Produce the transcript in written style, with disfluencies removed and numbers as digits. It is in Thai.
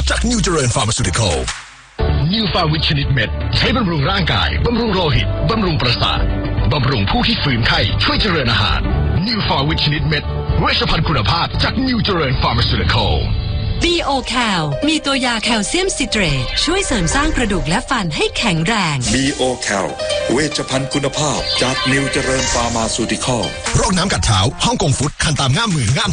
จากนิวเจริญฟาร์มาซูติคอลนิวฟาวิชชนิดเม็ดใช้บำรุงร่างกายบำรุงโลหิตบำรุงประสาทบำรุงผู้ที่ฝืนไข้ช่วยเจริญอาหารนิวฟาวิชชนิดเม็ดเวชภัณฑ์คุณภาพจากนิวเจริญฟาร์มาซูติคอล B.O. Cal มีตัวยาแคลเซียมซิเตรตช่วยเสริมสร้างกระดูกและฟันให้แข็งแรง B.O. Cal เวชภัณฑ์คุณภาพจากนิวเจริญฟาร์มาซูติคอลโรคน้ำกัดเท้าฮ่องกงฟุตคันตามง่ามมือง่าม